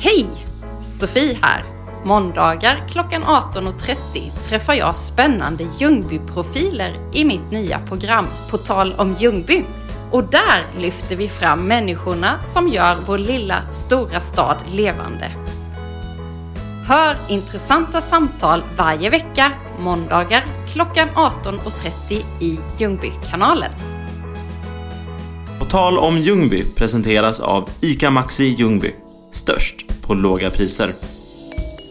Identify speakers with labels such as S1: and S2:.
S1: Hej! Sofie här. Måndagar klockan 18.30 träffar jag spännande Ljungby-profiler i mitt nya program På tal om Ljungby. Och där lyfter vi fram människorna som gör vår lilla stora stad levande. Hör intressanta samtal varje vecka, måndagar klockan 18.30 i Ljungby-kanalen.
S2: På tal om Ljungby presenteras av ICA Maxi Ljungby. Störst på låga priser.